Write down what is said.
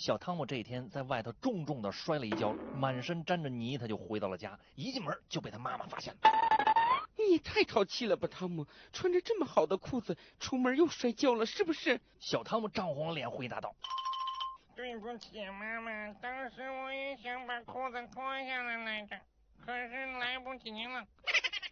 小汤姆这一天在外头重重的摔了一跤，满身沾着泥，他就回到了家。一进门就被他妈妈发现了。 你太淘气了吧，汤姆！穿着这么好的裤子出门又摔跤了，是不是？ 小汤姆涨红了脸回答道： 对不起，妈妈，当时我也想把裤子脱下来来着，可是来不及了。